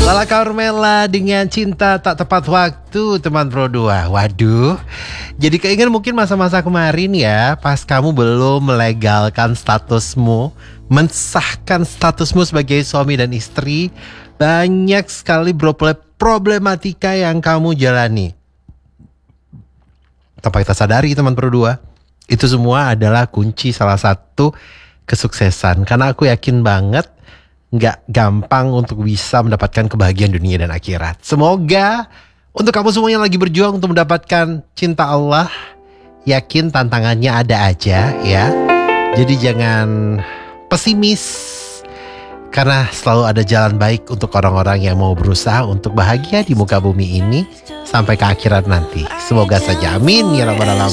Lala Carmela dengan Cinta Tak Tepat Waktu, teman Pro 2. Waduh, jadi keinget mungkin masa-masa kemarin ya, pas kamu belum melegalkan statusmu, mensahkan statusmu sebagai suami dan istri. Banyak sekali problematika yang kamu jalani. Tanpa kita sadari teman Pro 2, itu semua adalah kunci salah satu kesuksesan. Karena aku yakin banget gak gampang untuk bisa mendapatkan kebahagiaan dunia dan akhirat. Semoga untuk kamu semua yang lagi berjuang untuk mendapatkan cinta Allah, yakin tantangannya ada aja ya. Jadi jangan pesimis, karena selalu ada jalan baik untuk orang-orang yang mau berusaha untuk bahagia di muka bumi ini sampai ke akhirat nanti. Semoga saja, amin ya rabbal alamin.